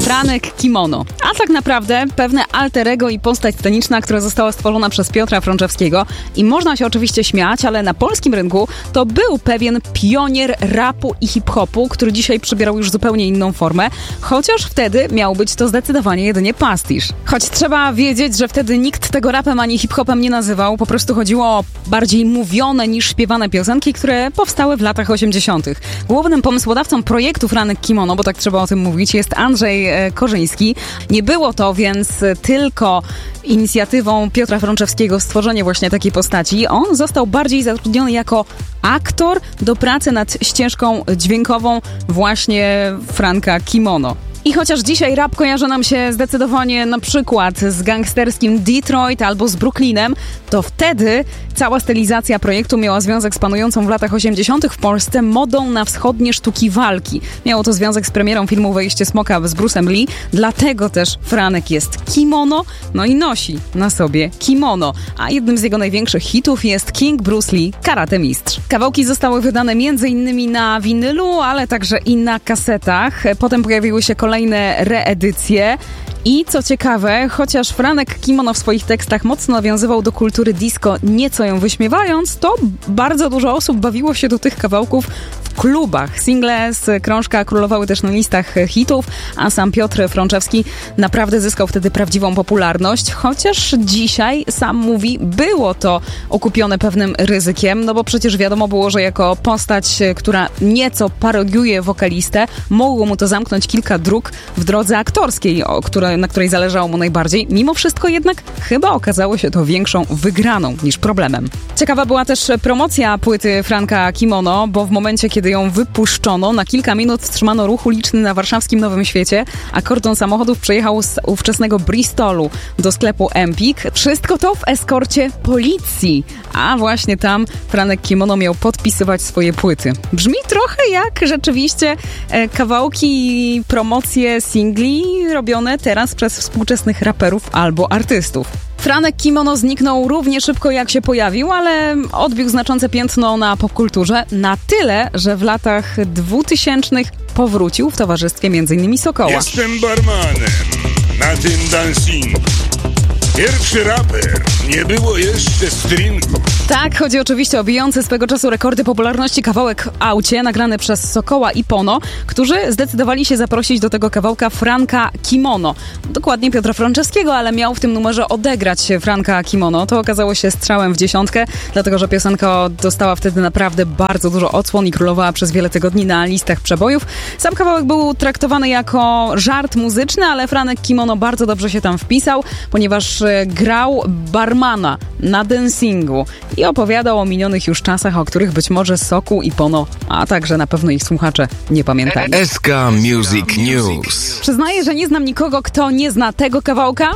Franek Kimono. A tak naprawdę pewne alter ego i postać sceniczna, która została stworzona przez Piotra Frączewskiego. I można się oczywiście śmiać, ale na polskim rynku to był pewien pionier rapu i hip-hopu, który dzisiaj przybierał już zupełnie inną formę, chociaż wtedy miał być to zdecydowanie jedynie pastisz. Choć trzeba wiedzieć, że wtedy nikt tego rapem ani hip-hopem nie nazywał, po prostu chodziło o bardziej mówione niż śpiewane piosenki, które powstały w latach 80. Głównym pomysłodawcą projektu Franek Kimono, bo tak trzeba o tym mówić, jest Andrzej Korzyński. Nie było to więc tylko inicjatywą Piotra Frączewskiego stworzenie właśnie takiej postaci. On został bardziej zatrudniony jako aktor do pracy nad ścieżką dźwiękową właśnie Franka Kimono. I chociaż dzisiaj rap kojarzy nam się zdecydowanie na przykład z gangsterskim Detroit albo z Brooklynem, to wtedy cała stylizacja projektu miała związek z panującą w latach 80. w Polsce modą na wschodnie sztuki walki. Miało to związek z premierą filmu Wejście Smoka z Bruce'em Lee, dlatego też Franek jest kimono, no i nosi na sobie kimono. A jednym z jego największych hitów jest King Bruce Lee, Karate Mistrz. Kawałki zostały wydane m.in. na winylu, ale także i na kasetach. Potem pojawiły się kolejne reedycje. I co ciekawe, chociaż Franek Kimono w swoich tekstach mocno nawiązywał do kultury disco, nieco ją wyśmiewając, to bardzo dużo osób bawiło się do tych kawałków w klubach. Single z krążka królowały też na listach hitów, a sam Piotr Frączewski naprawdę zyskał wtedy prawdziwą popularność, chociaż dzisiaj, sam mówi, było to okupione pewnym ryzykiem, no bo przecież wiadomo było, że jako postać, która nieco parodiuje wokalistę, mogło mu to zamknąć kilka dróg w drodze aktorskiej, na której zależało mu najbardziej. Mimo wszystko jednak chyba okazało się to większą wygraną niż problemem. Ciekawa była też promocja płyty Franka Kimono, bo w momencie, kiedy ją wypuszczono, na kilka minut wstrzymano ruch uliczny na warszawskim Nowym Świecie, a kordon samochodów przejechał z ówczesnego Bristolu do sklepu Empik. Wszystko to w eskorcie policji, a właśnie tam Franek Kimono miał podpisywać swoje płyty. Brzmi trochę jak rzeczywiście kawałki i promocje singli robione teraz przez współczesnych raperów albo artystów. Franek Kimono zniknął równie szybko jak się pojawił, ale odbił znaczące piętno na popkulturze na tyle, że w latach 2000 powrócił w towarzystwie m.in. Sokoła. Jestem barmanem na tym dancingu. Pierwszy raper, nie było jeszcze stringu. Tak, chodzi oczywiście o bijący swego czasu rekordy popularności kawałek w aucie, nagrany przez Sokoła i Pono, którzy zdecydowali się zaprosić do tego kawałka Franka Kimono. Dokładnie Piotra Frączewskiego, ale miał w tym numerze odegrać Franka Kimono. To okazało się strzałem w dziesiątkę, dlatego że piosenka dostała wtedy naprawdę bardzo dużo odsłon i królowała przez wiele tygodni na listach przebojów. Sam kawałek był traktowany jako żart muzyczny, ale Franek Kimono bardzo dobrze się tam wpisał, ponieważ grał barmana na dancingu i opowiadał o minionych już czasach, o których być może Sokół i Pono, a także na pewno ich słuchacze nie pamiętają. SK Music News. Przyznaję, że nie znam nikogo, kto nie zna tego kawałka.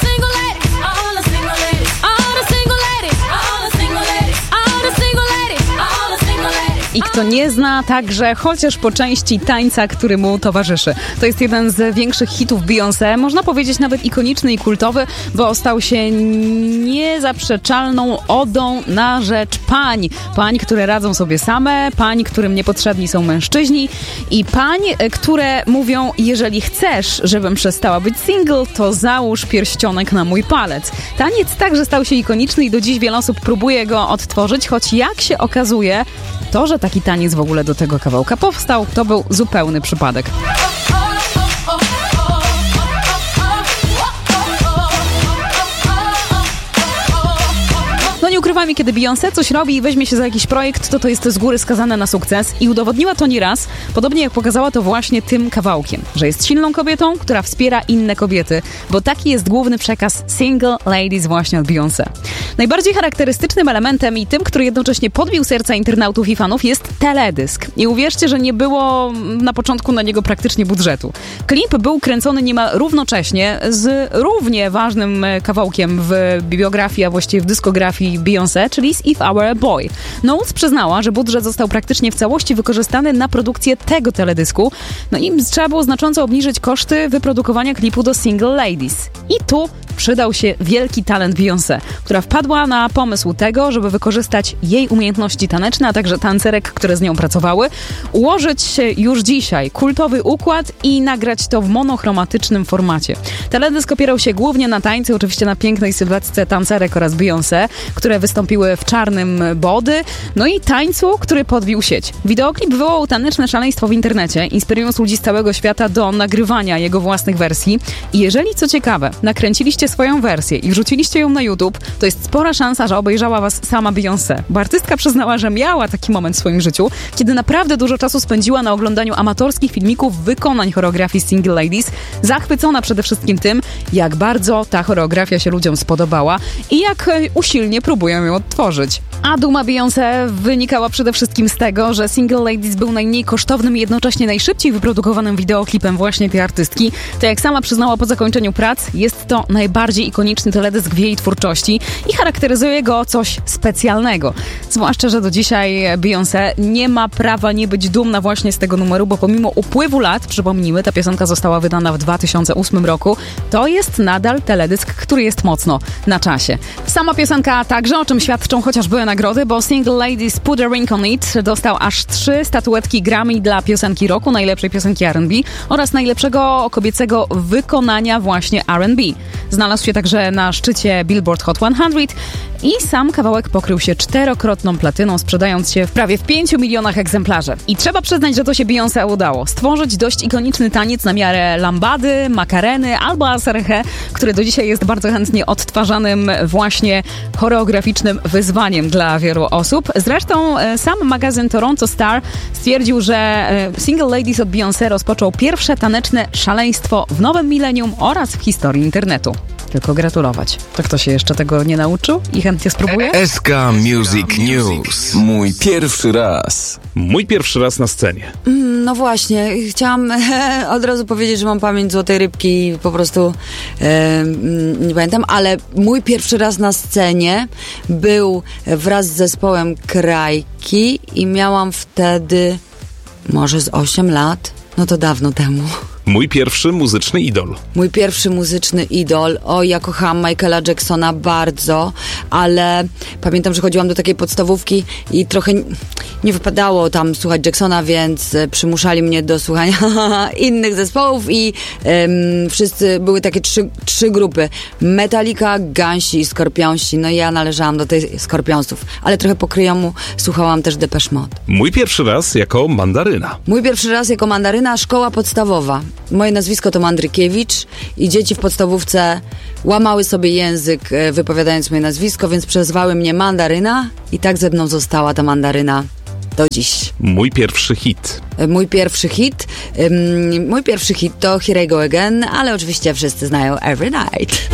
I kto nie zna także chociaż po części tańca, który mu towarzyszy. To jest jeden z większych hitów Beyoncé, można powiedzieć nawet ikoniczny i kultowy, bo stał się niezaprzeczalną odą na rzecz pań. Pań, które radzą sobie same, pań, którym niepotrzebni są mężczyźni i pań, które mówią, jeżeli chcesz, żebym przestała być single, to załóż pierścionek na mój palec. Taniec także stał się ikoniczny i do dziś wiele osób próbuje go odtworzyć, choć jak się okazuje, to, że taki taniec w ogóle do tego kawałka powstał, to był zupełny przypadek. No nie ukrywam, kiedy Beyoncé coś robi i weźmie się za jakiś projekt, to jest z góry skazane na sukces i udowodniła to nieraz, podobnie jak pokazała to właśnie tym kawałkiem, że jest silną kobietą, która wspiera inne kobiety, bo taki jest główny przekaz Single Ladies właśnie od Beyoncé. Najbardziej charakterystycznym elementem i tym, który jednocześnie podbił serca internautów i fanów, jest teledysk. I uwierzcie, że nie było na początku na niego praktycznie budżetu. Klip był kręcony niemal równocześnie z równie ważnym kawałkiem w biografii, a właściwie w dyskografii Beyoncé, czyli z If I Were a Boy. Knowles przyznała, że budżet został praktycznie w całości wykorzystany na produkcję tego teledysku, no i trzeba było znacząco obniżyć koszty wyprodukowania klipu do Single Ladies. I tu przydał się wielki talent Beyoncé, która wpadła na pomysł tego, żeby wykorzystać jej umiejętności taneczne, a także tancerek, które z nią pracowały, ułożyć już dzisiaj kultowy układ i nagrać to w monochromatycznym formacie. Teledysk opierał się głównie na tańcu, oczywiście na pięknej sylwetce tancerek oraz Beyoncé, które wystąpiły w czarnym body, no i tańcu, który podbił sieć. Wideoklip wywołał taneczne szaleństwo w internecie, inspirując ludzi z całego świata do nagrywania jego własnych wersji. I jeżeli, co ciekawe, nakręciliście swoją wersję i wrzuciliście ją na YouTube, to jest spora szansa, że obejrzała was sama Beyoncé. Bo artystka przyznała, że miała taki moment w swoim życiu, kiedy naprawdę dużo czasu spędziła na oglądaniu amatorskich filmików wykonań choreografii Single Ladies, zachwycona przede wszystkim tym, jak bardzo ta choreografia się ludziom spodobała i jak usilnie próbują ją odtworzyć. A duma Beyoncé wynikała przede wszystkim z tego, że Single Ladies był najmniej kosztownym i jednocześnie najszybciej wyprodukowanym wideoklipem właśnie tej artystki. To jak sama przyznała po zakończeniu prac, jest to najbardziej ikoniczny teledysk w jej twórczości i charakteryzuje go coś specjalnego. Zwłaszcza, że do dzisiaj Beyoncé nie ma prawa nie być dumna właśnie z tego numeru, bo pomimo upływu lat, przypomnijmy, ta piosenka została wydana w 2008 roku, to jest nadal teledysk, który jest mocno na czasie. Sama piosenka także, o czym świadczą chociażby nagrody, bo Single Ladies Put a Ring on It dostał aż 3 statuetki Grammy dla piosenki roku, najlepszej piosenki R&B oraz najlepszego kobiecego wykonania właśnie R&B. Znalazł się także na szczycie Billboard Hot 100 i sam kawałek pokrył się 4-krotną platyną, sprzedając się w prawie 5 milionach egzemplarzy. I trzeba przyznać, że to się Beyoncé udało. Stworzyć dość ikoniczny taniec na miarę lambady, makareny albo aserhe, który do dzisiaj jest bardzo chętnie odtwarzanym właśnie choreograficznym wyzwaniem dla wielu osób. Zresztą sam magazyn Toronto Star stwierdził, że Single Ladies od Beyoncé rozpoczął pierwsze taneczne szaleństwo w nowym milenium oraz w historii internetu. Tylko gratulować. To kto się jeszcze tego nie nauczył i chętnie spróbuje? SK Music News. Mój pierwszy raz. Mój pierwszy raz na scenie. No właśnie, chciałam od razu powiedzieć, że mam pamięć złotej rybki i po prostu nie pamiętam, ale mój pierwszy raz na scenie był wraz z zespołem Krajki i miałam wtedy może z 8 lat, no to dawno temu. Mój pierwszy muzyczny idol. Mój pierwszy muzyczny idol. O, ja kochałam Michaela Jacksona bardzo, ale pamiętam, że chodziłam do takiej podstawówki i trochę nie wypadało tam słuchać Jacksona, więc przymuszali mnie do słuchania innych zespołów i wszyscy, były takie trzy grupy. Metallica, Gansi i Skorpionsi. No i ja należałam do tej Skorpionsów, ale trochę po kryjomu słuchałam też Depeche Mode. Mój pierwszy raz jako Mandaryna. Mój pierwszy raz jako Mandaryna, szkoła podstawowa. Moje nazwisko to Mandrykiewicz i dzieci w podstawówce łamały sobie język wypowiadając moje nazwisko, więc przezwały mnie Mandaryna i tak ze mną została ta Mandaryna do dziś. Mój pierwszy hit. Mój pierwszy hit to Here I Go Again, ale oczywiście wszyscy znają Every Night.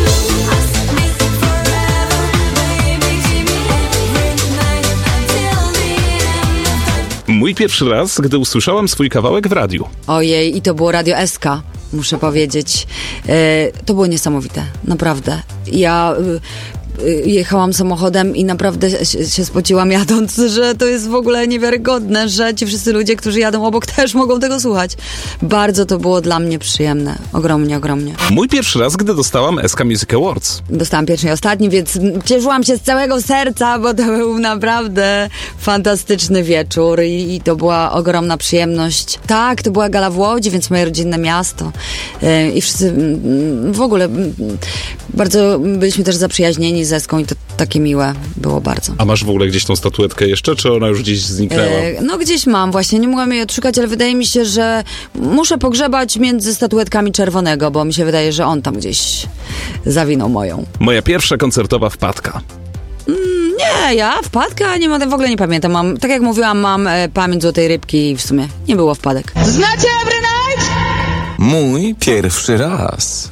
Mój pierwszy raz, gdy usłyszałam swój kawałek w radiu. Ojej, i to było Radio SK, muszę powiedzieć. To było niesamowite, naprawdę. Ja jechałam samochodem i naprawdę się spociłam jadąc, że to jest w ogóle niewiarygodne, że ci wszyscy ludzie, którzy jadą obok, też mogą tego słuchać. Bardzo to było dla mnie przyjemne. Ogromnie, ogromnie. Mój pierwszy raz, gdy dostałam SK Music Awards. Dostałam pierwszy i ostatni, więc cieszyłam się z całego serca, bo to był naprawdę fantastyczny wieczór i to była ogromna przyjemność. Tak, to była gala w Łodzi, więc moje rodzinne miasto. I wszyscy w ogóle bardzo byliśmy też zaprzyjaźnieni z Eską i to takie miłe było bardzo. A masz w ogóle gdzieś tą statuetkę jeszcze, czy ona już gdzieś zniknęła? No gdzieś mam właśnie, nie mogłam jej odszukać, ale wydaje mi się, że muszę pogrzebać między statuetkami Czerwonego, bo mi się wydaje, że on tam gdzieś zawinął moją. Moja pierwsza koncertowa wpadka. Nie, ja wpadka nie mam, w ogóle nie pamiętam. Mam, tak jak mówiłam, mam pamięć złotej rybki i w sumie nie było wpadek. Znacie Every Night? Mój pierwszy raz.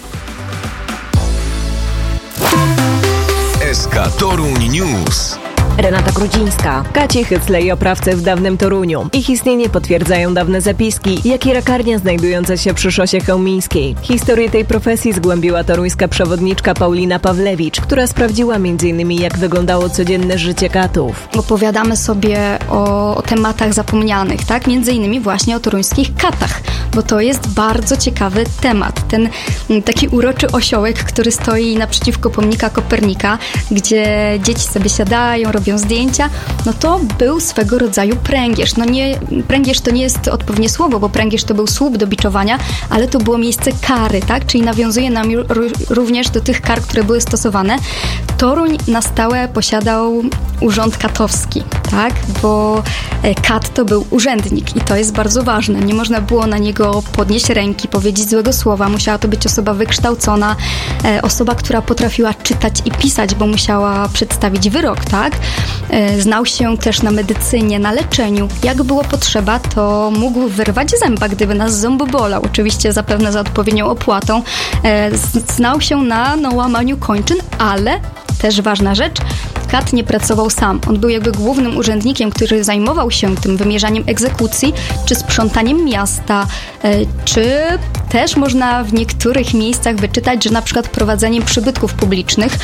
SK Toruń News. Renata Grudzińska. Kacie Hyclej, oprawcy w dawnym Toruniu. Ich istnienie potwierdzają dawne zapiski, jak i rakarnia znajdująca się przy szosie chełmińskiej. Historię tej profesji zgłębiła toruńska przewodniczka Paulina Pawlewicz, która sprawdziła m.in. jak wyglądało codzienne życie katów. Opowiadamy sobie o tematach zapomnianych, tak? Między innymi właśnie o toruńskich katach, bo to jest bardzo ciekawy temat. Ten taki uroczy osiołek, który stoi naprzeciwko pomnika Kopernika, gdzie dzieci sobie siadają, robią zdjęcia, no to był swego rodzaju pręgierz. Pręgierz to nie jest odpowiednie słowo, bo pręgierz to był słup do biczowania, ale to było miejsce kary, tak? Czyli nawiązuje nam również do tych kar, które były stosowane. Toruń na stałe posiadał urząd katowski, tak? Bo kat to był urzędnik i to jest bardzo ważne. Nie można było na niego podnieść ręki, powiedzieć złego słowa. Musiała to być osoba wykształcona, osoba, która potrafiła czytać i pisać, bo musiała przedstawić wyrok, tak? Znał się też na medycynie, na leczeniu. Jak było potrzeba, to mógł wyrwać zęba, gdyby nas ząb bolał. Oczywiście zapewne za odpowiednią opłatą. Znał się na łamaniu kończyn, ale też ważna rzecz, kat nie pracował sam. On był jakby głównym urzędnikiem, który zajmował się tym wymierzaniem egzekucji, czy sprzątaniem miasta, czy też można w niektórych miejscach wyczytać, że na przykład prowadzeniem przybytków publicznych,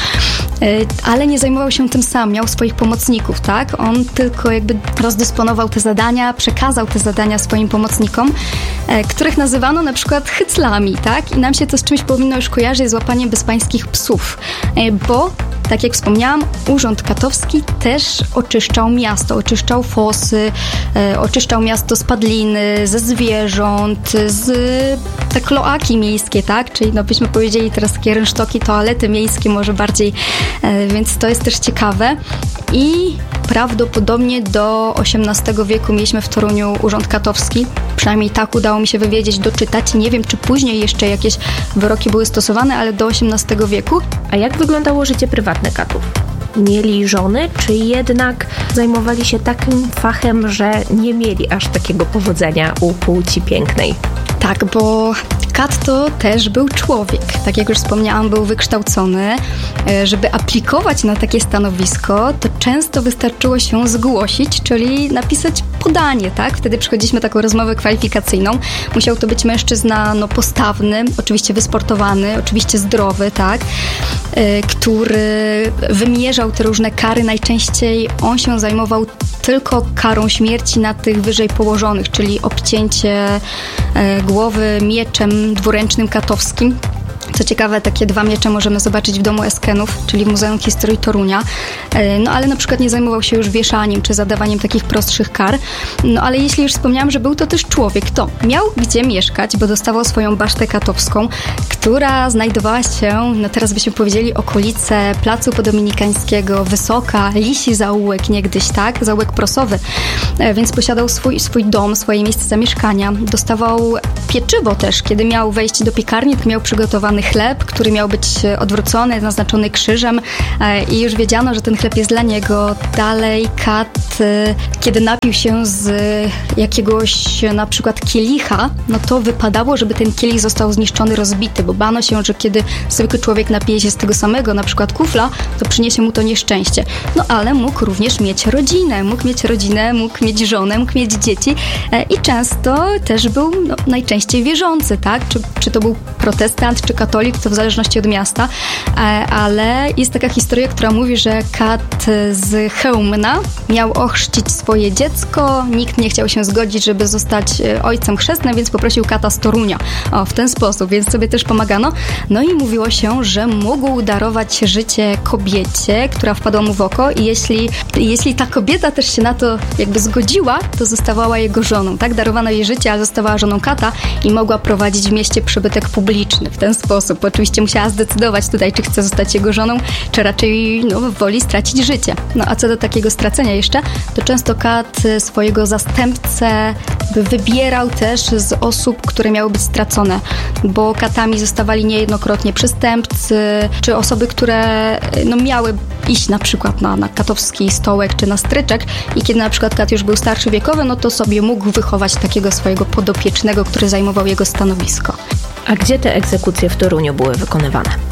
ale nie zajmował się tym sam, miał swoich pomocników, tak? On tylko jakby rozdysponował te zadania, przekazał te zadania swoim pomocnikom, których nazywano na przykład hyclami, tak? I nam się to z czymś powinno już kojarzyć z łapaniem bezpańskich psów, bo tak jak wspomniałam, urząd katowski też oczyszczał miasto, oczyszczał fosy, oczyszczał miasto z padliny, ze zwierząt, z te kloaki miejskie, tak? Czyli byśmy powiedzieli teraz takie rynsztoki, toalety miejskie może bardziej, więc to jest też ciekawe. I prawdopodobnie do XVIII wieku mieliśmy w Toruniu urząd katowski. Przynajmniej tak udało mi się wywiedzieć, doczytać. Nie wiem, czy później jeszcze jakieś wyroki były stosowane, ale do XVIII wieku. A jak wyglądało życie prywatne katów? Mieli żony, czy jednak zajmowali się takim fachem, że nie mieli aż takiego powodzenia u płci pięknej? Tak, bo kat to też był człowiek. Tak jak już wspomniałam, był wykształcony. Żeby aplikować na takie stanowisko, to często wystarczyło się zgłosić, czyli napisać podanie, tak? Wtedy przechodziliśmy taką rozmowę kwalifikacyjną. Musiał to być mężczyzna postawny, oczywiście wysportowany, oczywiście zdrowy, tak? Który wymierzał te różne kary. Najczęściej on się zajmował tylko karą śmierci na tych wyżej położonych, czyli obcięcie głowy mieczem dwuręcznym katowskim. Co ciekawe, takie 2 miecze możemy zobaczyć w Domu Eskenów, czyli w Muzeum Historii Torunia. Ale na przykład nie zajmował się już wieszaniem czy zadawaniem takich prostszych kar. Ale jeśli już wspomniałam, że był to też człowiek, to miał gdzie mieszkać, bo dostawał swoją basztę katowską, która znajdowała się, teraz byśmy powiedzieli, okolice Placu Podominikańskiego, Wysoka, Lisi zaułek niegdyś, tak? Zaułek prosowy. Więc posiadał swój dom, swoje miejsce zamieszkania. Dostawał pieczywo też. Kiedy miał wejść do piekarni, to miał przygotowany chleb, który miał być odwrócony, naznaczony krzyżem i już wiedziano, że ten chleb jest dla niego. Dalej kat, kiedy napił się z jakiegoś na przykład kielicha, to wypadało, żeby ten kielich został zniszczony, rozbity, bo bano się, że kiedy zwykły człowiek napije się z tego samego, na przykład kufla, to przyniesie mu to nieszczęście. Ale mógł również mieć rodzinę, mógł mieć żonę, mógł mieć dzieci i często też był najczęściej wierzący, tak? Czy to był protestant, czy katolik, to w zależności od miasta, ale jest taka historia, która mówi, że kat z Chełmna miał ochrzcić swoje dziecko, nikt nie chciał się zgodzić, żeby zostać ojcem chrzestnym, więc poprosił kata z Torunia. W ten sposób, więc sobie też pomagano. I mówiło się, że mógł darować życie kobiecie, która wpadła mu w oko i jeśli ta kobieta też się na to jakby zgodziła, to zostawała jego żoną, tak? Darowano jej życie, ale zostawała żoną kata i mogła prowadzić w mieście przybytek publiczny w ten sposób. Oczywiście musiała zdecydować tutaj, czy chce zostać jego żoną, czy raczej woli stracić życie. A co do takiego stracenia jeszcze, to często kat swojego zastępcę wybierał też z osób, które miały być stracone, bo katami zostawali niejednokrotnie przestępcy, czy osoby, które miały iść na przykład na katowski stołek, czy na stryczek i kiedy na przykład kat już był starszy wiekowy, to sobie mógł wychować takiego swojego podopiecznego, który zajmował jego stanowisko. A gdzie te egzekucje w Toruniu były wykonywane?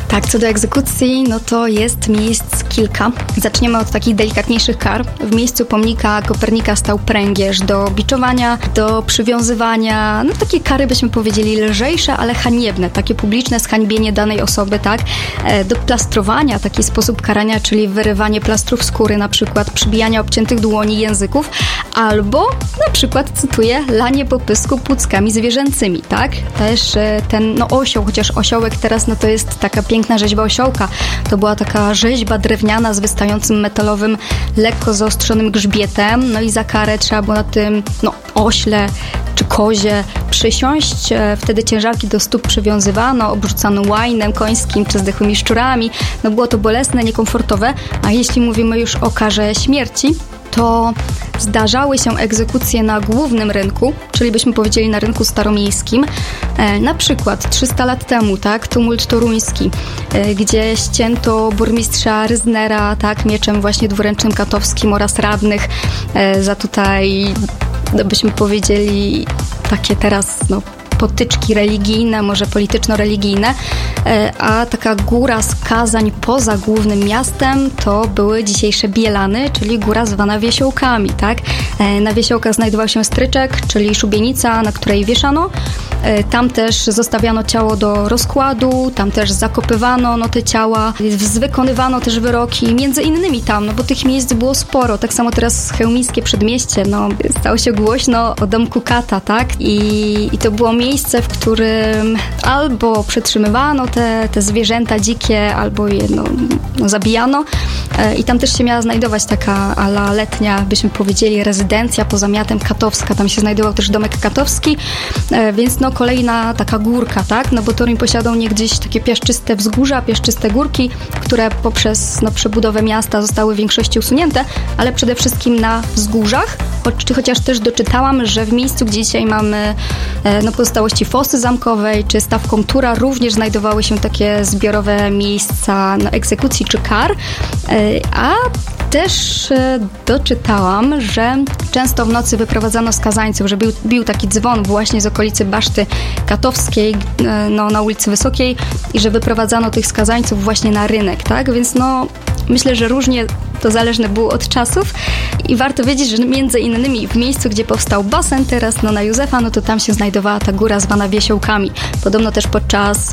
Tak, co do egzekucji, no to jest miejsc kilka. Zaczniemy od takich delikatniejszych kar. W miejscu pomnika Kopernika stał pręgierz do biczowania, do przywiązywania. No takie kary byśmy powiedzieli lżejsze, ale haniebne. Takie publiczne zhańbienie danej osoby, tak? Do plastrowania, taki sposób karania, czyli wyrywanie plastrów skóry, na przykład przybijania obciętych dłoni, języków, albo na przykład, cytuję, lanie po pysku płuckami zwierzęcymi, tak? Też ten osioł, chociaż osiołek teraz to jest taka piękna rzeźba osiołka. To była taka rzeźba drewniana z wystającym metalowym, lekko zaostrzonym grzbietem. No i za karę trzeba było na tym ośle czy kozie przysiąść. Wtedy ciężarki do stóp przywiązywano, obrzucano łajnem końskim czy zdechłymi szczurami. No było to bolesne, niekomfortowe. A jeśli mówimy już o karze śmierci, to zdarzały się egzekucje na głównym rynku, czyli byśmy powiedzieli na rynku staromiejskim. Na przykład 300 lat temu, tak, tumult toruński, gdzie ścięto burmistrza Ryznera, tak, mieczem właśnie dwuręcznym katowskim oraz radnych za tutaj, byśmy powiedzieli, takie teraz, potyczki religijne, może polityczno-religijne, a taka góra skazań poza głównym miastem to były dzisiejsze Bielany, czyli góra zwana Wiesiołkami, tak? Na Wiesiołkach znajdował się stryczek, czyli szubienica, na której wieszano. Tam też zostawiano ciało do rozkładu, tam też zakopywano te ciała, wykonywano też wyroki, między innymi tam, bo tych miejsc było sporo. Tak samo teraz chełmińskie przedmieście, stało się głośno o domku Kata, tak? I to było miejsce, w którym albo przetrzymywano te zwierzęta dzikie, albo je zabijano. I tam też się miała znajdować taka ala letnia, byśmy powiedzieli, rezydencja poza miastem katowska. Tam się znajdował też domek katowski, więc kolejna taka górka, tak? Bo Toruń posiadał niegdyś takie piaszczyste wzgórza, piaszczyste górki, które poprzez przebudowę miasta zostały w większości usunięte, ale przede wszystkim na wzgórzach, chociaż też doczytałam, że w miejscu, gdzie dzisiaj mamy pozostałości fosy zamkowej czy stawką Tura, również znajdowały się takie zbiorowe miejsca egzekucji czy kar, a też doczytałam, że często w nocy wyprowadzano skazańców, że bił taki dzwon właśnie z okolicy Baszty Katowskiej, na ulicy Wysokiej, i że wyprowadzano tych skazańców właśnie na rynek, tak? Więc myślę, że różnie to zależne było od czasów i warto wiedzieć, że między innymi w miejscu, gdzie powstał basen teraz, na Józefa, to tam się znajdowała ta góra zwana Wiesiołkami. Podobno też podczas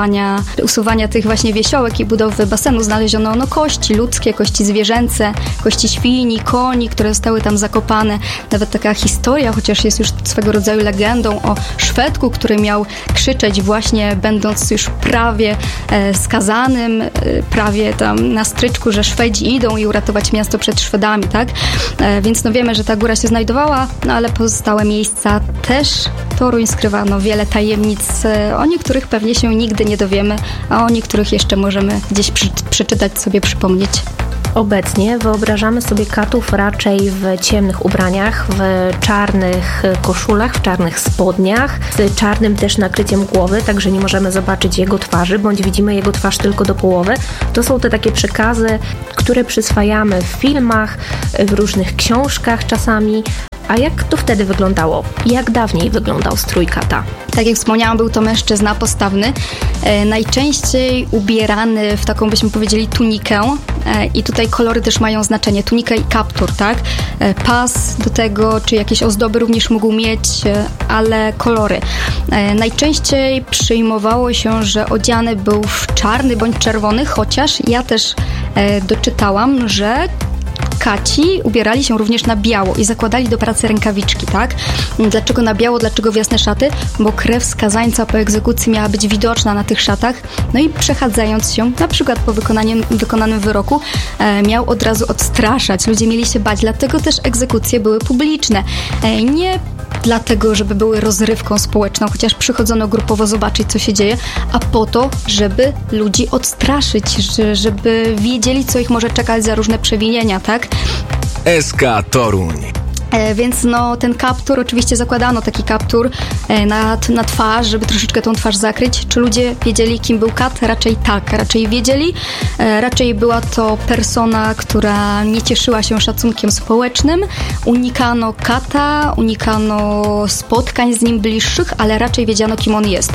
usuwania tych właśnie wiesiołek i budowy basenu znaleziono kości ludzkie, kości zwierzęce, kości świni, koni, które zostały tam zakopane. Nawet taka historia, chociaż jest już swego rodzaju legendą o Szwedku, który miał krzyczeć właśnie, będąc już prawie skazanym, prawie tam na stryczku, że Szwedzi idą i uratować miasto przed Szwedami, tak? Więc wiemy, że ta góra się znajdowała, ale pozostałe miejsca też Toruń skrywa wiele tajemnic, o niektórych pewnie się nigdy nie dowiemy, a o niektórych jeszcze możemy gdzieś przeczytać sobie, przypomnieć. Obecnie wyobrażamy sobie katów raczej w ciemnych ubraniach, w czarnych koszulach, w czarnych spodniach, z czarnym też nakryciem głowy, także nie możemy zobaczyć jego twarzy, bądź widzimy jego twarz tylko do połowy. To są te takie przekazy, które przyswajamy w filmach, w różnych książkach czasami. A jak to wtedy wyglądało? Jak dawniej wyglądał strój kata? Tak jak wspomniałam, był to mężczyzna postawny, najczęściej ubierany w taką, byśmy powiedzieli, tunikę i tutaj kolory też mają znaczenie, tunikę i kaptur, tak? Pas do tego, czy jakieś ozdoby również mógł mieć, ale kolory. Najczęściej przyjmowało się, że odziany był w czarny bądź czerwony, chociaż ja też doczytałam, że kaci ubierali się również na biało i zakładali do pracy rękawiczki, tak? Dlaczego na biało, dlaczego w jasne szaty? Bo krew skazańca po egzekucji miała być widoczna na tych szatach, i przechadzając się, na przykład po wykonanym wyroku, miał od razu odstraszać. Ludzie mieli się bać, dlatego też egzekucje były publiczne. Nie dlatego, żeby były rozrywką społeczną, chociaż przychodzono grupowo zobaczyć, co się dzieje, a po to, żeby ludzi odstraszyć, żeby wiedzieli, co ich może czekać za różne przewinienia, tak? SK Toruń. Więc ten kaptur, oczywiście zakładano taki kaptur na twarz, żeby troszeczkę tą twarz zakryć. Czy ludzie wiedzieli, kim był kat? Raczej tak, raczej wiedzieli. Raczej była to persona, która nie cieszyła się szacunkiem społecznym. Unikano kata, unikano spotkań z nim bliższych, ale raczej wiedziano, kim on jest.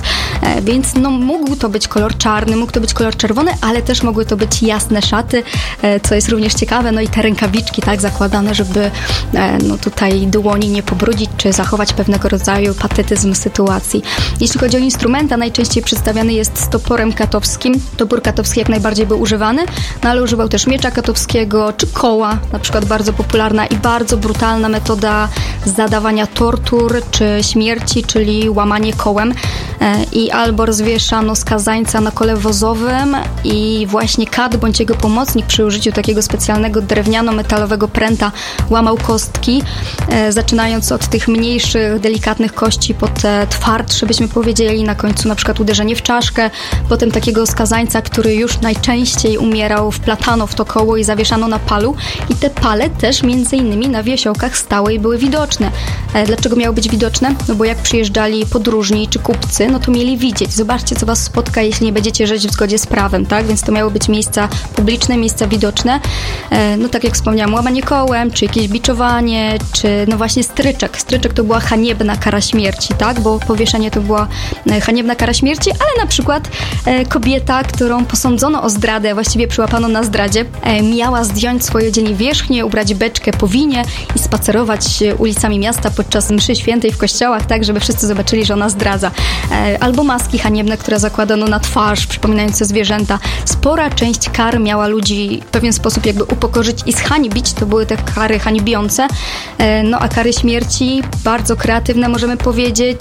Więc no, mógł to być kolor czarny, mógł to być kolor czerwony, ale też mogły to być jasne szaty, co jest również ciekawe, no i te rękawiczki, tak, zakładane, żeby no tutaj dłoni nie pobrudzić, czy zachować pewnego rodzaju patetyzm sytuacji. Jeśli chodzi o instrumenta, najczęściej przedstawiany jest z toporem katowskim. Topór katowski jak najbardziej był używany, no ale używał też miecza katowskiego, czy koła, na przykład bardzo popularna i bardzo brutalna metoda zadawania tortur, czy śmierci, czyli łamanie kołem. I albo rozwieszano skazańca na kole wozowym i właśnie kat bądź jego pomocnik przy użyciu takiego specjalnego drewniano-metalowego pręta łamał kostki, zaczynając od tych mniejszych, delikatnych kości po te twardsze, byśmy powiedzieli, na końcu na przykład uderzenie w czaszkę, potem takiego skazańca, który już najczęściej umierał, wplatano w to koło i zawieszano na palu i te pale też między innymi na wiesiołkach stały i były widoczne. Dlaczego miały być widoczne? No bo jak przyjeżdżali podróżni czy kupcy, no to mieli widzieć. Zobaczcie, co was spotka, jeśli nie będziecie żyć w zgodzie z prawem, tak? Więc to miały być miejsca publiczne, miejsca widoczne. No tak jak wspomniałam, łamanie kołem, czy jakieś biczowanie, czy no właśnie stryczek. Stryczek to była haniebna kara śmierci, tak? Bo powieszenie to była haniebna kara śmierci, ale na przykład kobieta, którą posądzono o zdradę, właściwie przyłapano na zdradzie, miała zdjąć swoje dzień wierzchnie, ubrać beczkę po winie i spacerować ulicami miasta podczas mszy świętej w kościołach, tak, żeby wszyscy zobaczyli, że ona zdradza. Albo maski haniebne, które zakładano na twarz, przypominające zwierzęta. Spora część kar miała ludzi w pewien sposób jakby upokorzyć i zhańbić. To były te kary hańbiące. No a kary śmierci bardzo kreatywne, możemy powiedzieć.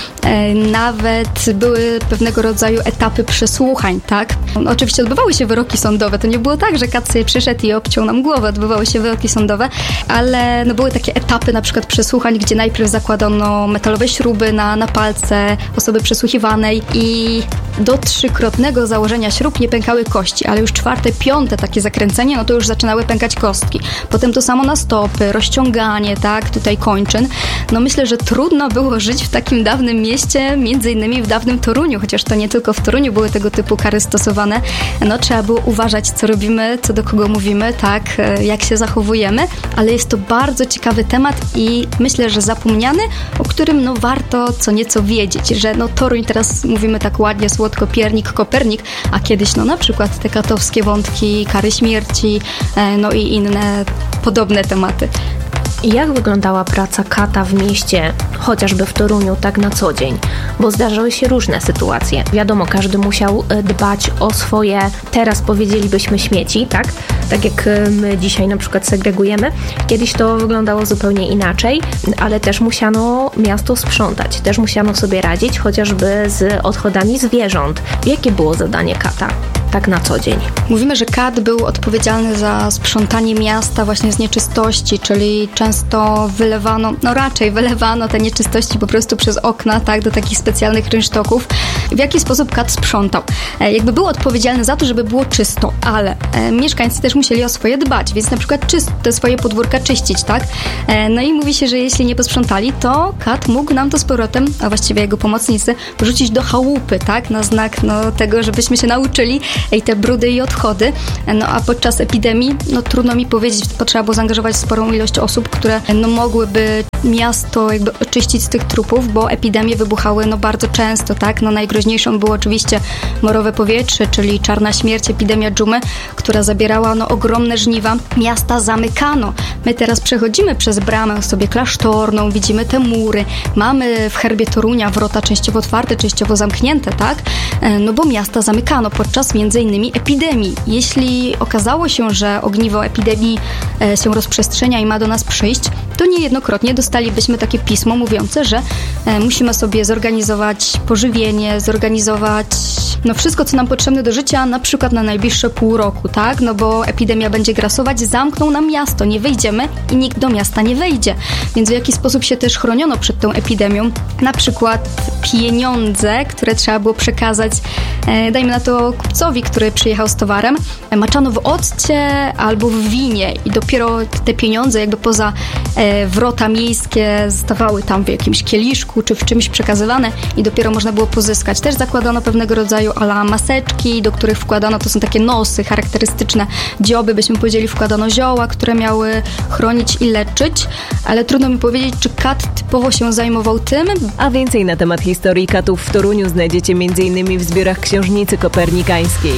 Nawet były pewnego rodzaju etapy przesłuchań, tak? No, oczywiście odbywały się wyroki sądowe. To nie było tak, że kat sobie przyszedł i obciął nam głowę. Odbywały się wyroki sądowe, ale no, były takie etapy na przykład przesłuchań, gdzie najpierw zakładano metalowe śruby na palce osoby przesłuchiwanej i do 3-krotnego założenia śrub nie pękały kości, ale już 4., 5. takie zakręcenie, no to już zaczynały pękać kostki. Potem to samo na stopy, rozciąganie, tak, tutaj kończyn. No myślę, że trudno było żyć w takim dawnym mieście, między innymi w dawnym Toruniu, chociaż to nie tylko w Toruniu były tego typu kary stosowane. No trzeba było uważać, co robimy, co do kogo mówimy, tak, jak się zachowujemy, ale jest to bardzo ciekawy temat i myślę, że zapomniany, o którym no warto co nieco wiedzieć, że no Toruń teraz mówimy tak ładnie, słodko, piernik, Kopernik, a kiedyś no na przykład te katowskie wątki, kary śmierci, no i inne podobne tematy. Jak wyglądała praca kata w mieście, chociażby w Toruniu, tak na co dzień? Bo zdarzały się różne sytuacje. Wiadomo, każdy musiał dbać o swoje, teraz powiedzielibyśmy śmieci, tak? Tak jak my dzisiaj na przykład segregujemy. Kiedyś to wyglądało zupełnie inaczej, ale też musiano miasto sprzątać. Też musiano sobie radzić chociażby z odchodami zwierząt. Jakie było zadanie kata? Tak na co dzień. Mówimy, że kat był odpowiedzialny za sprzątanie miasta właśnie z nieczystości, czyli często wylewano te nieczystości po prostu przez okna, tak, do takich specjalnych rynsztoków. W jaki sposób kat sprzątał? Jakby był odpowiedzialny za to, żeby było czysto, ale mieszkańcy też musieli o swoje dbać, więc na przykład te swoje podwórka czyścić, tak? No i mówi się, że jeśli nie posprzątali, to kat mógł nam to z powrotem, a właściwie jego pomocnicy, wrzucić do chałupy, tak? Na znak tego, żebyśmy się nauczyli i te brudy i odchody. No a podczas epidemii, no trudno mi powiedzieć, potrzeba było zaangażować sporą ilość osób, które no mogłyby miasto jakby oczyścić z tych trupów, bo epidemie wybuchały no bardzo często, tak? No najgroźniejszą było oczywiście morowe powietrze, czyli czarna śmierć, epidemia dżumy, która zabierała no ogromne żniwa. Miasta zamykano. My teraz przechodzimy przez bramę sobie klasztorną, widzimy te mury, mamy w herbie Torunia wrota częściowo otwarte, częściowo zamknięte, tak? No bo miasta zamykano podczas między innymi epidemii. Jeśli okazało się, że ogniwo epidemii się rozprzestrzenia i ma do nas przyjść, to niejednokrotnie dostalibyśmy takie pismo mówiące, że musimy sobie zorganizować pożywienie, zorganizować no wszystko, co nam potrzebne do życia, na przykład na najbliższe pół roku, tak? No bo epidemia będzie grasować, zamkną nam miasto, nie wyjdziemy i nikt do miasta nie wejdzie. Więc w jaki sposób się też chroniono przed tą epidemią? Na przykład pieniądze, które trzeba było przekazać, dajmy na to kupcowi, który przyjechał z towarem, maczano w occie albo w winie i dopiero te pieniądze jakby poza wrota miejskie wszystkie zostawały tam w jakimś kieliszku czy w czymś przekazywane i dopiero można było pozyskać. Też zakładano pewnego rodzaju maseczki, do których wkładano, to są takie nosy charakterystyczne, dzioby, byśmy powiedzieli, wkładano zioła, które miały chronić i leczyć, ale trudno mi powiedzieć, czy kat typowo się zajmował tym. A więcej na temat historii katów w Toruniu znajdziecie m.in. w zbiorach Książnicy Kopernikańskiej.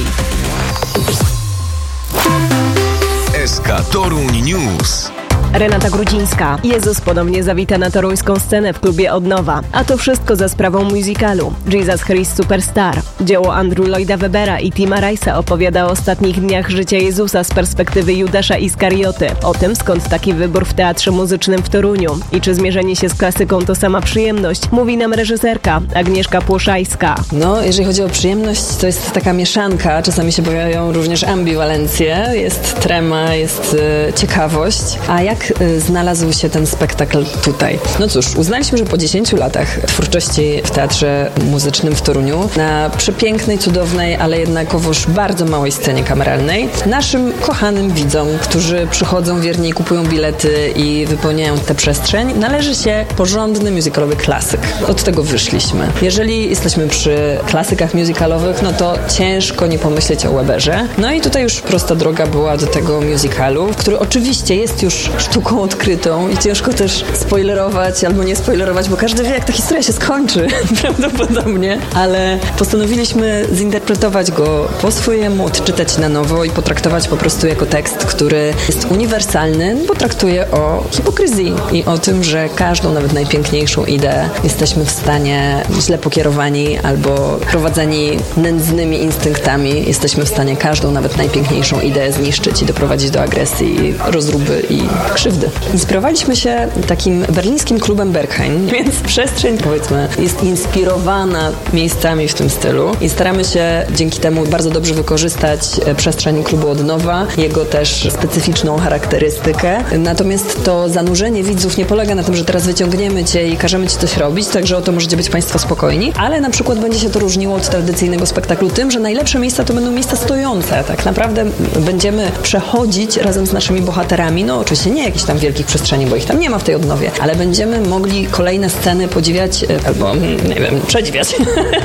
SK Toruń News. Renata Grudzińska. Jezus ponownie zawita na toruńską scenę w klubie Odnowa. A to wszystko za sprawą musicalu Jesus Christ Superstar. Dzieło Andrew Lloyda Webbera i Tima Rice'a opowiada o ostatnich dniach życia Jezusa z perspektywy Judasza Iskarioty. O tym, skąd taki wybór w Teatrze Muzycznym w Toruniu i czy zmierzenie się z klasyką to sama przyjemność, mówi nam reżyserka Agnieszka Płoszajska. No, jeżeli chodzi o przyjemność, to jest taka mieszanka. Czasami się pojawiają również ambiwalencje. Jest trema, jest ciekawość. A jak znalazł się ten spektakl tutaj? No cóż, uznaliśmy, że po 10 latach twórczości w Teatrze Muzycznym w Toruniu, na przepięknej, cudownej, ale jednakowoż bardzo małej scenie kameralnej, naszym kochanym widzom, którzy przychodzą wiernie i kupują bilety i wypełniają tę przestrzeń, należy się porządny musicalowy klasyk. Od tego wyszliśmy. Jeżeli jesteśmy przy klasykach musicalowych, no to ciężko nie pomyśleć o Webberze. No i tutaj już prosta droga była do tego musicalu, który oczywiście jest już sztuką odkrytą i ciężko też spoilerować albo nie spoilerować, bo każdy wie, jak ta historia się skończy prawdopodobnie, ale postanowiliśmy zinterpretować go po swojemu, odczytać na nowo i potraktować po prostu jako tekst, który jest uniwersalny, bo traktuje o hipokryzji i o tym, że każdą, nawet najpiękniejszą ideę jesteśmy w stanie, źle pokierowani albo prowadzeni nędznymi instynktami, jesteśmy w stanie każdą, nawet najpiękniejszą ideę zniszczyć i doprowadzić do agresji, rozruby i krzywdy. Inspirowaliśmy się takim berlińskim klubem Berghain, więc przestrzeń, powiedzmy, jest inspirowana miejscami w tym stylu i staramy się dzięki temu bardzo dobrze wykorzystać przestrzeń klubu Odnowa, jego też specyficzną charakterystykę. Natomiast to zanurzenie widzów nie polega na tym, że teraz wyciągniemy cię i każemy ci coś robić, także o to możecie być państwo spokojni, ale na przykład będzie się to różniło od tradycyjnego spektaklu tym, że najlepsze miejsca to będą miejsca stojące. Tak naprawdę będziemy przechodzić razem z naszymi bohaterami, no oczywiście nie jakichś tam wielkich przestrzeni, bo ich tam nie ma w tej Odnowie, ale będziemy mogli kolejne sceny podziwiać, albo nie wiem, przedziwiać,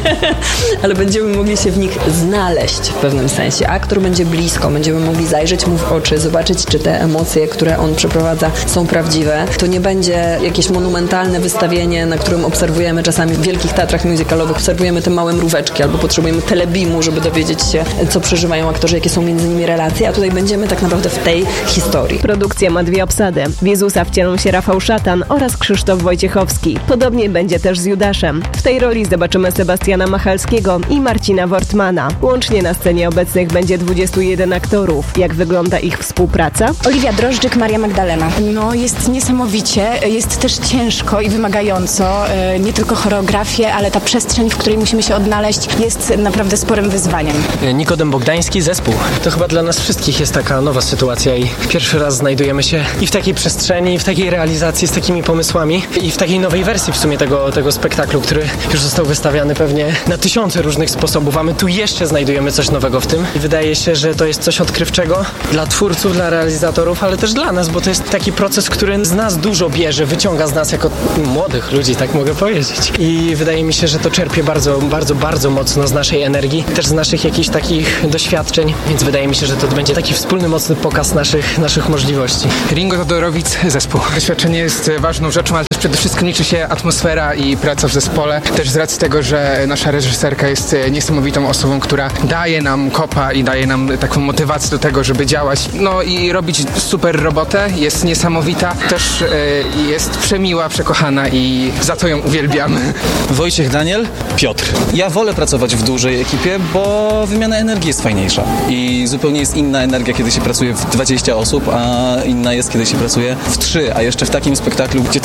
ale będziemy mogli się w nich znaleźć w pewnym sensie. Aktor będzie blisko, będziemy mogli zajrzeć mu w oczy, zobaczyć, czy te emocje, które on przeprowadza, są prawdziwe. To nie będzie jakieś monumentalne wystawienie, na którym obserwujemy czasami w wielkich teatrach musicalowych, obserwujemy te małe mróweczki, albo potrzebujemy telebimu, żeby dowiedzieć się, co przeżywają aktorzy, jakie są między nimi relacje, a tutaj będziemy tak naprawdę w tej historii. Produkcja ma dwie obsady. W Jezusa wcielą się Rafał Szatan oraz Krzysztof Wojciechowski. Podobnie będzie też z Judaszem. W tej roli zobaczymy Sebastiana Machalskiego i Marcina Wortmana. Łącznie na scenie obecnych będzie 21 aktorów. Jak wygląda ich współpraca? Oliwia Drożdżyk, Maria Magdalena. No, jest niesamowicie, jest też ciężko i wymagająco. Nie tylko choreografię, ale ta przestrzeń, w której musimy się odnaleźć, jest naprawdę sporym wyzwaniem. Nikodem Bogdański, zespół. To chyba dla nas wszystkich jest taka nowa sytuacja i pierwszy raz znajdujemy się i w takiej przestrzeni, i w takiej realizacji z takimi pomysłami i w takiej nowej wersji w sumie tego spektaklu, który już został wystawiany pewnie na tysiące różnych sposobów, a my tu jeszcze znajdujemy coś nowego w tym i wydaje się, że to jest coś odkrywczego dla twórców, dla realizatorów, ale też dla nas, bo to jest taki proces, który z nas dużo bierze, wyciąga z nas jako młodych ludzi, tak mogę powiedzieć. I wydaje mi się, że to czerpie bardzo, bardzo, bardzo mocno z naszej energii, też z naszych jakichś takich doświadczeń, więc wydaje mi się, że to będzie taki wspólny, mocny pokaz naszych możliwości. Ringo Todorowic, zespół. Doświadczenie jest ważną rzeczą, ale też przede wszystkim liczy się atmosfera i praca w zespole. Też z racji tego, że nasza reżyserka jest niesamowitą osobą, która daje nam kopa i daje nam taką motywację do tego, żeby działać. No i robić super robotę. Jest niesamowita. Też jest przemiła, przekochana i za to ją uwielbiamy. Wojciech Daniel, Piotr. Ja wolę pracować w dużej ekipie, bo wymiana energii jest fajniejsza. I zupełnie jest inna energia, kiedy się pracuje w 20 osób, a inna jest, kiedy się pracuje w 3, a jeszcze w takim spektaklu, gdzie to rzeczywiście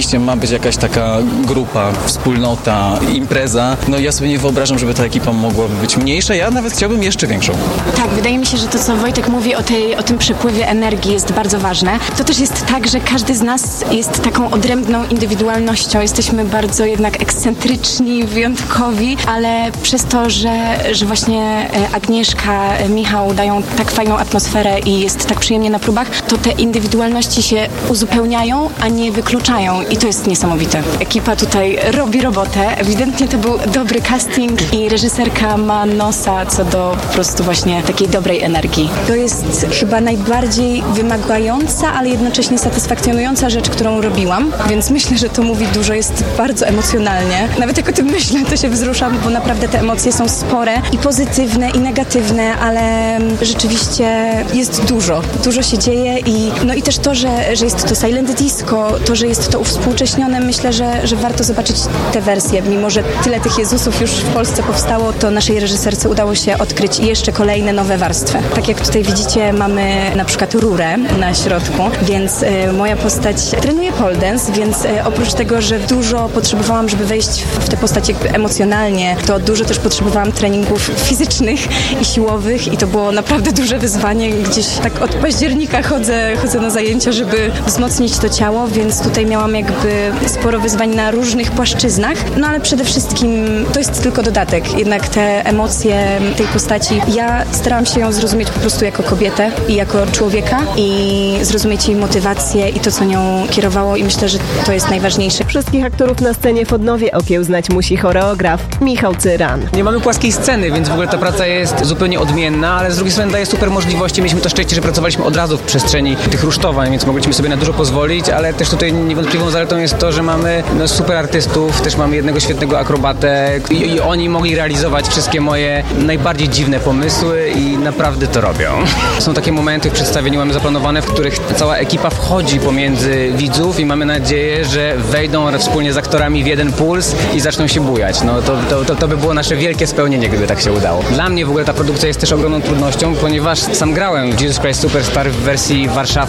rzeczywiście ma być jakaś taka grupa, wspólnota, impreza, no ja sobie nie wyobrażam, żeby ta ekipa mogłaby być mniejsza. Ja nawet chciałbym jeszcze większą. Tak, wydaje mi się, że to, co Wojtek mówi o tym przepływie energii, jest bardzo ważne. To też jest tak, że każdy z nas jest taką odrębną indywidualnością. Jesteśmy bardzo jednak ekscentryczni, wyjątkowi, ale przez to, że właśnie Agnieszka, Michał dają tak fajną atmosferę i jest tak przyjemnie na próbach, to te indywidualności się uzupełniają, a nie wykluczają i to jest niesamowite. Ekipa tutaj robi robotę. Ewidentnie to był dobry casting i reżyserka ma nosa co do po prostu właśnie takiej dobrej energii. To jest chyba najbardziej wymagająca, ale jednocześnie satysfakcjonująca rzecz, którą robiłam, więc myślę, że to mówi dużo, jest bardzo emocjonalnie. Nawet jak o tym myślę, to się wzruszam, bo naprawdę te emocje są spore i pozytywne, i negatywne, ale rzeczywiście jest dużo się dzieje i też to, że jest to silent disco, to, że jest to uwspółcześnione, myślę, że warto zobaczyć te wersje. Mimo że tyle tych Jezusów już w Polsce powstało, to naszej reżyserce udało się odkryć jeszcze kolejne nowe warstwy. Tak jak tutaj widzicie, mamy na przykład rurę na środku, więc moja postać trenuje pole dance, więc oprócz tego, że dużo potrzebowałam, żeby wejść w tę postać jakby emocjonalnie, to dużo też potrzebowałam treningów fizycznych i siłowych i to było naprawdę duże wyzwanie. Gdzieś tak od października chodzę na zajęcia, żeby wzmocnić to ciało, więc tutaj miałam jakby sporo wyzwań na różnych płaszczyznach, no ale przede wszystkim to jest tylko dodatek. Jednak te emocje tej postaci, ja starałam się ją zrozumieć po prostu jako kobietę i jako człowieka i zrozumieć jej motywację i to, co nią kierowało i myślę, że to jest najważniejsze. Wszystkich aktorów na scenie w Odnowie okiełznać musi choreograf Michał Cyran. Nie mamy płaskiej sceny, więc w ogóle ta praca jest zupełnie odmienna, ale z drugiej strony daje super możliwości. Mieliśmy to szczęście, że pracowaliśmy od razu w przestrzeni tych rusztowań, więc mogliśmy sobie na dużo pozwolić, ale też tutaj niewątpliwą zaletą jest to, że mamy super artystów, też mamy jednego świetnego akrobatę i oni mogli realizować wszystkie moje najbardziej dziwne pomysły i naprawdę to robią. Są takie momenty w przedstawieniu mamy zaplanowane, w których cała ekipa wchodzi pomiędzy widzów i mamy nadzieję, że wejdą wspólnie z aktorami w jeden puls i zaczną się bujać. No to by było nasze wielkie spełnienie, gdyby tak się udało. Dla mnie w ogóle ta produkcja jest też ogromną trudnością, ponieważ sam grałem w Jesus Christ Superstar w wersji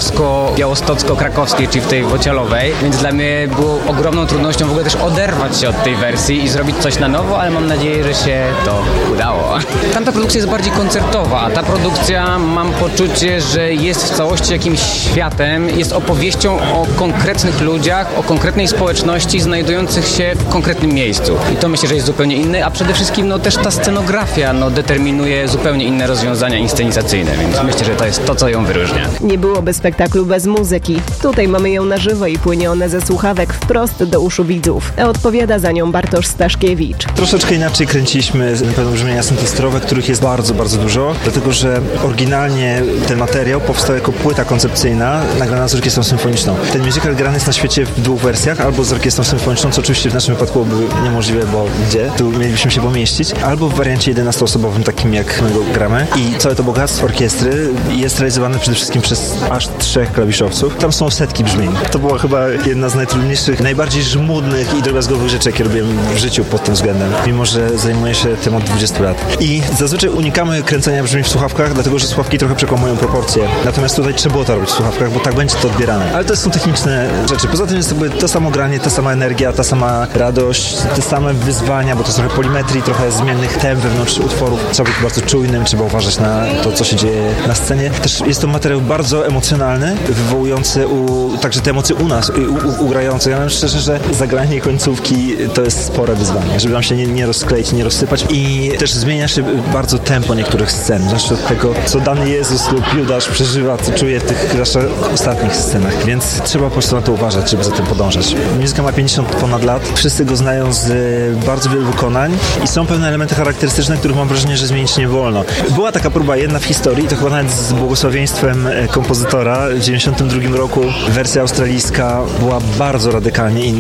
warszawsko-białostocko-krakowskiej, czyli w tej wocialowej, więc dla mnie było ogromną trudnością w ogóle też oderwać się od tej wersji i zrobić coś na nowo, ale mam nadzieję, że się to udało. Tamta produkcja jest bardziej koncertowa, a ta produkcja mam poczucie, że jest w całości jakimś światem, jest opowieścią o konkretnych ludziach, o konkretnej społeczności znajdujących się w konkretnym miejscu. I to myślę, że jest zupełnie inne, a przede wszystkim też ta scenografia determinuje zupełnie inne rozwiązania inscenizacyjne, więc myślę, że to jest to, co ją wyróżnia. Nie byłoby spektaklu bez muzyki. Tutaj mamy ją na żywo i płynie ona ze słuchawek wprost do uszu widzów. Odpowiada za nią Bartosz Staszkiewicz. Troszeczkę inaczej kręciliśmy pewne brzmienia syntezatorowe, których jest bardzo, bardzo dużo, dlatego że oryginalnie ten materiał powstał jako płyta koncepcyjna nagrana z orkiestrą symfoniczną. Ten musical grany jest na świecie w dwóch wersjach, albo z orkiestrą symfoniczną, co oczywiście w naszym wypadku byłoby niemożliwe, bo gdzie? Tu mielibyśmy się pomieścić, albo w wariancie 11-osobowym, takim jak my go gramy. I całe to bogactwo orkiestry jest realizowane przede wszystkim przez aż 3 klawiszowców. Tam są setki brzmień. To była chyba jedna z najtrudniejszych, najbardziej żmudnych i drobiazgowych rzeczy, jakie robiłem w życiu pod tym względem, mimo że zajmuję się tym od 20 lat. I zazwyczaj unikamy kręcenia brzmień w słuchawkach, dlatego że słuchawki trochę przekłamują proporcje. Natomiast tutaj trzeba to robić w słuchawkach, bo tak będzie to odbierane. Ale to są techniczne rzeczy. Poza tym jest jakby to samo granie, ta sama energia, ta sama radość, te same wyzwania, bo to jest trochę polimetrii, trochę zmiennych tem wewnątrz utworów. Trzeba być bardzo czujnym, trzeba uważać na to, co się dzieje na scenie. Też jest to materiał bardzo emocjonalny, wywołujący także te emocje u nas, u grających. Ja powiem szczerze, że zagranie końcówki to jest spore wyzwanie, żeby nam się nie rozkleić, nie rozsypać i też zmienia się bardzo tempo niektórych scen, zwłaszcza od tego, co dany Jezus lub Judasz przeżywa, co czuje w tych ostatnich scenach, więc trzeba po prostu na to uważać, żeby za tym podążać. Muzyka ma 50 ponad lat, wszyscy go znają z bardzo wielu wykonań i są pewne elementy charakterystyczne, których mam wrażenie, że zmienić nie wolno. Była taka próba jedna w historii, to chyba nawet z błogosławieństwem kompozytora w 92 roku. Wersja australijska była bardzo radykalnie